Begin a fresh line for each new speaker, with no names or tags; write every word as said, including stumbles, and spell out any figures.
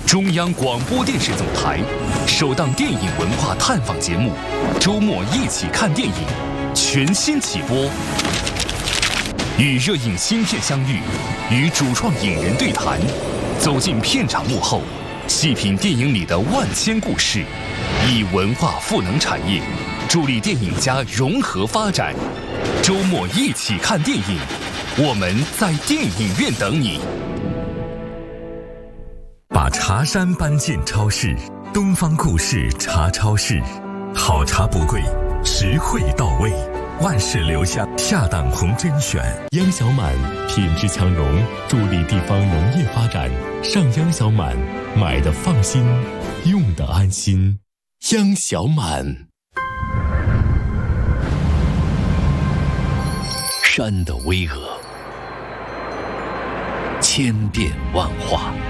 中央广播电视总台首档电影文化探访节目《周末一起看电影》全新起播，与热映新片相遇，与主创影人对谈，走进片场幕后，细品电影里的万千故事，以文化赋能产业，助力电影家融合发展。周末一起看电影，我们在电影院等你。
把茶山搬进超市，东方顾氏茶超市，好茶不贵，实惠到位，万事留香，下档红甄选。
央小满品质强融，助力地方农业发展。上央小满，买的放心，用的安心。央小满。
山的巍峨，千变万化。